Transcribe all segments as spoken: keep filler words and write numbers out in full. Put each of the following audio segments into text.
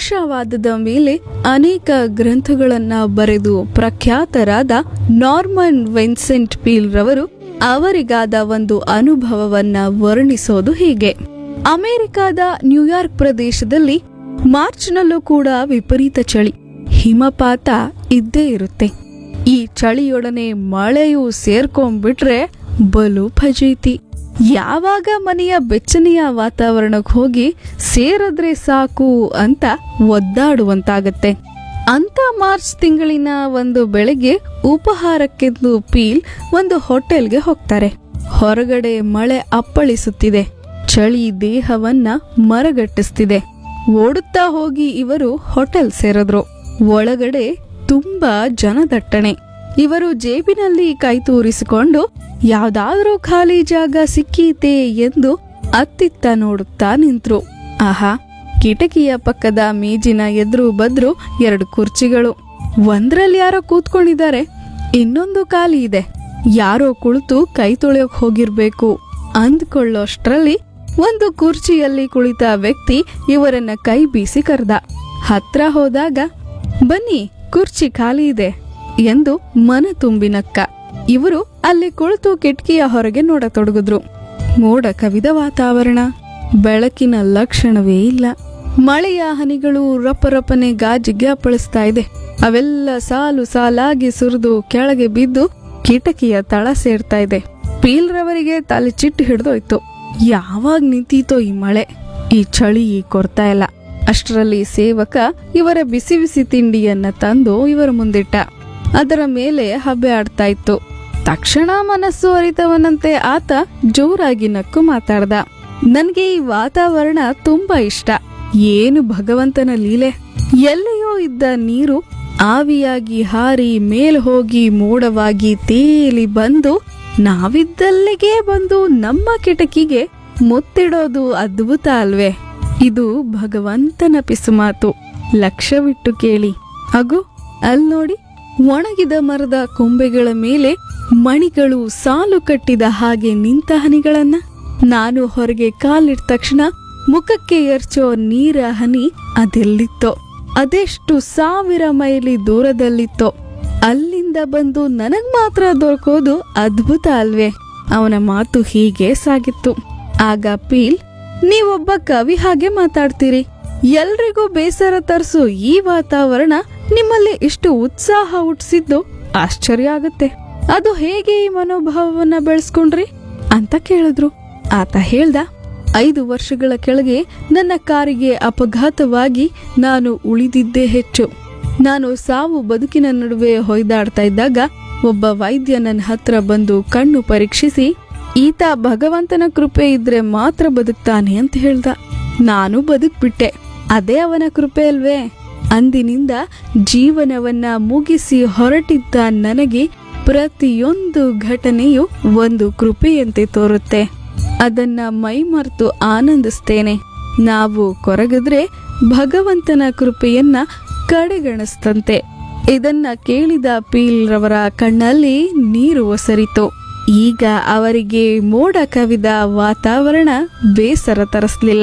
ಆಶಾವಾದದ ಮೇಲೆ ಅನೇಕ ಗ್ರಂಥಗಳನ್ನ ಬರೆದು ಪ್ರಖ್ಯಾತರಾದ ನಾರ್ಮನ್ ವಿನ್ಸೆಂಟ್ ಪೀಲ್ ರವರು ಅವರಿಗಾದ ಒಂದು ಅನುಭವವನ್ನ ವರ್ಣಿಸೋದು ಹೀಗೆ. ಅಮೆರಿಕಾದ ನ್ಯೂಯಾರ್ಕ್ ಪ್ರದೇಶದಲ್ಲಿ ಮಾರ್ಚ್ನಲ್ಲೂ ಕೂಡ ವಿಪರೀತ ಚಳಿ, ಹಿಮಪಾತ ಇದ್ದೇ ಇರುತ್ತೆ. ಈ ಚಳಿಯೊಡನೆ ಮಳೆಯೂ ಸೇರ್ಕೊಂಡ್ಬಿಟ್ರೆ ಬಲು ಫಜೀತಿ. ಯಾವಾಗ ಮನೆಯ ಬೆಚ್ಚನೆಯ ವಾತಾವರಣಕ್ಕೆ ಹೋಗಿ ಸೇರಿದ್ರೆ ಸಾಕು ಅಂತ ಒದ್ದಾಡುವಂತಾಗತ್ತೆ. ಅಂತ ಮಾರ್ಚ್ ತಿಂಗಳಿನ ಒಂದು ಬೆಳಗ್ಗೆ ಉಪಹಾರಕ್ಕೆಂದು ಪೀಲ್ ಒಂದು ಹೋಟೆಲ್ಗೆ ಹೋಗ್ತಾರೆ. ಹೊರಗಡೆ ಮಳೆ ಅಪ್ಪಳಿಸುತ್ತಿದೆ, ಚಳಿ ದೇಹವನ್ನ ಮರಗಟ್ಟಿಸ್ತಿದೆ. ಓಡುತ್ತಾ ಹೋಗಿ ಇವರು ಹೋಟೆಲ್ ಸೇರಿದ್ರು. ಒಳಗಡೆ ತುಂಬಾ ಜನದಟ್ಟಣೆ. ಇವರು ಜೇಬಿನಲ್ಲಿ ಕೈ ತೂರಿಸಿಕೊಂಡು ಯಾವ್ದಾದ್ರೂ ಖಾಲಿ ಜಾಗ ಸಿಕ್ಕೀತೆ ಎಂದು ಅತ್ತಿತ್ತ ನೋಡುತ್ತಾ ನಿಂತ್ರು. ಆಹಾ, ಕಿಟಕಿಯ ಪಕ್ಕದ ಮೇಜಿನ ಎದುರು ಬದ್ರು ಎರಡು ಕುರ್ಚಿಗಳು. ಒಂದ್ರಲ್ಲಿ ಯಾರೋ ಕೂತ್ಕೊಂಡಿದ್ದಾರೆ, ಇನ್ನೊಂದು ಖಾಲಿ ಇದೆ. ಯಾರೋ ಕುಳಿತು ಕೈ ತೊಳೆಯೋಕ್ ಹೋಗಿರ್ಬೇಕು ಅಂದ್ಕೊಳ್ಳೋಷ್ಟ್ರಲ್ಲಿ ಒಂದು ಕುರ್ಚಿಯಲ್ಲಿ ಕುಳಿತ ವ್ಯಕ್ತಿ ಇವರನ್ನ ಕೈ ಬೀಸಿ ಕರೆದ. ಹತ್ರ ಹೋದಾಗ, ಬನ್ನಿ ಕುರ್ಚಿ ಖಾಲಿ ಇದೆ ಎಂದು ಮನ ತುಂಬಿ ನಕ್ಕ. ಇವರು ಅಲ್ಲಿ ಕುಳಿತು ಕಿಟಕಿಯ ಹೊರಗೆ ನೋಡತೊಡಗಿದ್ರು. ಮೋಡ ಕವಿದ ವಾತಾವರಣ, ಬೆಳಕಿನ ಲಕ್ಷಣವೇ ಇಲ್ಲ. ಮಳೆಯ ಹನಿಗಳು ರಪರಪನೆ ಗಾಜಿಗೆ ಅಪ್ಪಳಿಸ್ತಾ ಇದೆ. ಅವೆಲ್ಲ ಸಾಲು ಸಾಲಾಗಿ ಸುರಿದು ಕೆಳಗೆ ಬಿದ್ದು ಕಿಟಕಿಯ ತಳ ಸೇರ್ತಾ ಇದೆ. ಪೀಲ್ರವರಿಗೆ ತಲೆ ಚಿಟ್ಟು ಹಿಡಿದೋಯ್ತು. ಯಾವಾಗ ನಿಂತೀತೋ ಈ ಮಳೆ, ಈ ಚಳಿ ಕೊರ್ತಾ ಇಲ್ಲ. ಅಷ್ಟರಲ್ಲಿ ಸೇವಕ ಇವರ ಬಿಸಿ ಬಿಸಿ ತಿಂಡಿಯನ್ನ ತಂದು ಇವರ ಮುಂದಿಟ್ಟ. ಅದರ ಮೇಲೆ ಹಬ್ಬೆ ಆಡ್ತಾ ಇತ್ತು. ತಕ್ಷಣ ಮನಸ್ಸು ಅರಿತವನಂತೆ ಆತ ಜೋರಾಗಿ ನಕ್ಕು ಮಾತಾಡ್ದ. ನನ್ಗೆ ಈ ವಾತಾವರಣ ತುಂಬಾ ಇಷ್ಟ. ಏನು ಭಗವಂತನ ಲೀಲೆ. ಎಲ್ಲಿಯೋ ಇದ್ದ ನೀರು ಆವಿಯಾಗಿ ಹಾರಿ ಮೇಲ್ ಹೋಗಿ ಮೋಡವಾಗಿ ತೇಲಿ ಬಂದು ನಾವಿದ್ದಲ್ಲಿಗೆ ಬಂದು ನಮ್ಮ ಕಿಟಕಿಗೆ ಮುತ್ತಿಡೋದು ಅದ್ಭುತ ಅಲ್ವೇ? ಇದು ಭಗವಂತನ ಪಿಸುಮಾತು. ಲಕ್ಷವಿಟ್ಟು ಕೇಳಿ. ಅಗೋ ಅಲ್ ನೋಡಿ, ಒಣಗಿದ ಮರದ ಕೊಂಬೆಗಳ ಮೇಲೆ ಮಣಿಗಳು ಸಾಲು ಕಟ್ಟಿದ ಹಾಗೆ ನಿಂತ ಹನಿಗಳನ್ನ. ನಾನು ಹೊರಗೆ ಕಾಲಿಟ್ಟ ತಕ್ಷಣ ಮುಖಕ್ಕೆ ಎರಚೋ ನೀರ ಹನಿ ಅದೆಲ್ಲಿತ್ತೋ, ಅದೆಷ್ಟು ಸಾವಿರ ಮೈಲಿ ದೂರದಲ್ಲಿತ್ತೋ, ಅಲ್ಲಿಂದ ಬಂದು ನನಗ್ ಮಾತ್ರ ದೊರಕೋದು ಅದ್ಭುತ ಅಲ್ವೇ? ಅವನ ಮಾತು ಹೀಗೆ ಸಾಗಿತ್ತು. ಆಗ ಪೀಲ್, ನೀವೊಬ್ಬ ಕವಿ ಹಾಗೆ ಮಾತಾಡ್ತೀರಿ. ಎಲ್ರಿಗೂ ಬೇಸರ ತರಿಸೋ ಈ ವಾತಾವರಣ ನಿಮ್ಮಲ್ಲಿ ಇಷ್ಟು ಉತ್ಸಾಹ ಹುಟ್ಟಿಸಿದ್ದು ಆಶ್ಚರ್ಯ ಆಗತ್ತೆ. ಅದು ಹೇಗೆ ಈ ಮನೋಭಾವವನ್ನ ಬೆಳೆಸ್ಕೊಂಡ್ರಿ ಅಂತ ಕೇಳಿದ್ರು. ಆತ ಹೇಳ್ದ, ಐದು ವರ್ಷಗಳ ಕೆಳಗೆ ನನ್ನ ಕಾರಿಗೆ ಅಪಘಾತವಾಗಿ ನಾನು ಉಳಿದಿದ್ದೇ ಹೆಚ್ಚು. ನಾನು ಸಾವು ಬದುಕಿನ ನಡುವೆ ಹೊಯ್ದಾಡ್ತಾ ಇದ್ದಾಗ ಒಬ್ಬ ವೈದ್ಯ ನನ್ನ ಹತ್ರ ಬಂದು ಕಣ್ಣು ಪರೀಕ್ಷಿಸಿ, ಈತ ಭಗವಂತನ ಕೃಪೆ ಇದ್ರೆ ಮಾತ್ರ ಬದುಕ್ತಾನೆ ಅಂತ ಹೇಳ್ದ. ನಾನು ಬದುಕ್ಬಿಟ್ಟೆ. ಅದೇ ಅವನ ಕೃಪೆ ಅಲ್ವೇ? ಅಂದಿನಿಂದ ಜೀವನವನ್ನ ಮುಗಿಸಿ ಹೊರಟಿದ್ದ ನನಗೆ ಪ್ರತಿಯೊಂದು ಘಟನೆಯು ಒಂದು ಕೃಪೆಯಂತೆ ತೋರುತ್ತೆ. ಅದನ್ನ ಮೈಮರೆತು ಆನಂದಿಸ್ತೇನೆ. ನಾವು ಕೊರಗಿದ್ರೆ ಭಗವಂತನ ಕೃಪೆಯನ್ನ ಕಡೆಗಣಿಸ್ತಂತೆ. ಇದನ್ನ ಕೇಳಿದ ಪೀಲ್ ರವರ ಕಣ್ಣಲ್ಲಿ ನೀರು ಒಸರಿತು. ಈಗ ಅವರಿಗೆ ಮೋಡ ಕವಿದ ವಾತಾವರಣ ಬೇಸರ ತರಿಸಲಿಲ್ಲ.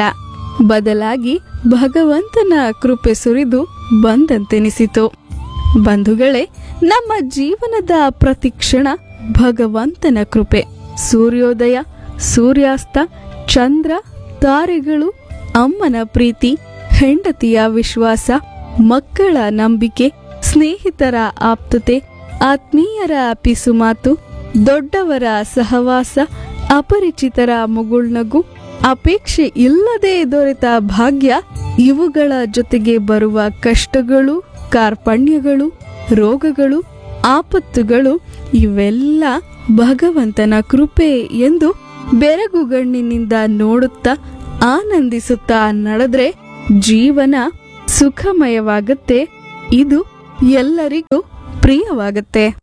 ಬದಲಾಗಿ ಭಗವಂತನ ಕೃಪೆ ಸುರಿದು ಬಂದಂತೆನಿಸಿತು. ಬಂಧುಗಳೇ, ನಮ್ಮ ಜೀವನದ ಪ್ರತಿಕ್ಷಣ ಭಗವಂತನ ಕೃಪೆ. ಸೂರ್ಯೋದಯ, ಸೂರ್ಯಾಸ್ತ, ಚಂದ್ರ, ತಾರೆಗಳು, ಅಮ್ಮನ ಪ್ರೀತಿ, ಹೆಂಡತಿಯ ವಿಶ್ವಾಸ, ಮಕ್ಕಳ ನಂಬಿಕೆ, ಸ್ನೇಹಿತರ ಆಪ್ತತೆ, ಆತ್ಮೀಯರ ಪಿಸುಮಾತು, ದೊಡ್ಡವರ ಸಹವಾಸ, ಅಪರಿಚಿತರ ಮುಗುಳ್ನಗು, ಅಪೇಕ್ಷೆ ಇಲ್ಲದೆ ದೊರೆತ ಭಾಗ್ಯ, ಇವುಗಳ ಜೊತೆಗೆ ಬರುವ ಕಷ್ಟಗಳು, ಕಾರ್ಪಣ್ಯಗಳು, ರೋಗಗಳು, ಆಪತ್ತುಗಳು ಇವೆಲ್ಲ ಭಗವಂತನ ಕೃಪೆ ಎಂದು ಬೆರಗುಗಣ್ಣಿನಿಂದ ನೋಡುತ್ತಾ ಆನಂದಿಸುತ್ತಾ ನಡೆದ್ರೆ ಜೀವನ ಸುಖಮಯವಾಗತ್ತೆ. ಇದು ಎಲ್ಲರಿಗೂ ಪ್ರಿಯವಾಗತ್ತೆ.